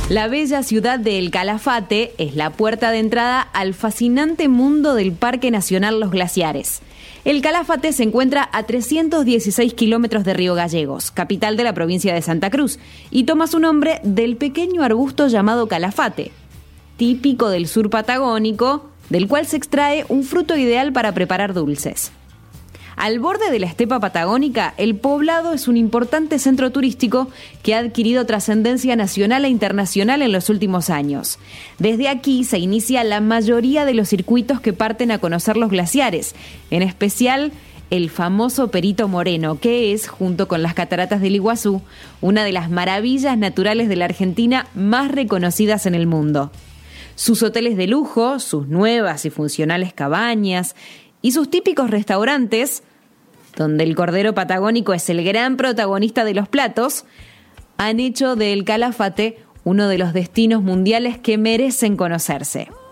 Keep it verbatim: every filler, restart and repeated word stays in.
La bella ciudad de El Calafate es la puerta de entrada al fascinante mundo del Parque Nacional Los Glaciares. El Calafate se encuentra a trescientos dieciséis kilómetros de Río Gallegos, capital de la provincia de Santa Cruz, y toma su nombre del pequeño arbusto llamado calafate, típico del sur patagónico, del cual se extrae un fruto ideal para preparar dulces. Al borde de la estepa patagónica, el poblado es un importante centro turístico que ha adquirido trascendencia nacional e internacional en los últimos años. Desde aquí se inicia la mayoría de los circuitos que parten a conocer los glaciares, en especial el famoso Perito Moreno, que es, junto con las cataratas del Iguazú, una de las maravillas naturales de la Argentina más reconocidas en el mundo. Sus hoteles de lujo, sus nuevas y funcionales cabañas y sus típicos restaurantes, donde el cordero patagónico es el gran protagonista de los platos, han hecho del Calafate uno de los destinos mundiales que merecen conocerse.